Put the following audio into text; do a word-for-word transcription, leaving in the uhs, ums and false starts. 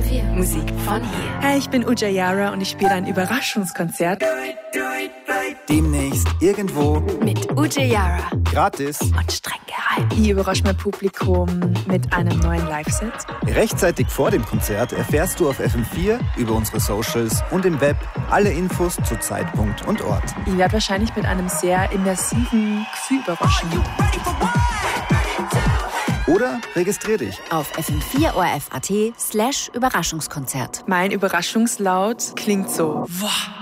vier. Musik von hier. Hey, ich bin Uja Yara und ich spiele ein Überraschungskonzert. Demnächst irgendwo Mit Uja Yara. gratis Und streng geheim. Ich überrasche mein Publikum mit einem neuen Live-Set. rechtzeitig vor dem Konzert erfährst du auf F M vier über unsere Socials und im Web alle Infos zu Zeitpunkt und Ort. Ich werde wahrscheinlich mit einem sehr immersiven Gefühl überraschen. Oder registrier dich. Auf f m vier O R F punkt a t slash Überraschungskonzert. Mein Überraschungslaut klingt so. Wow.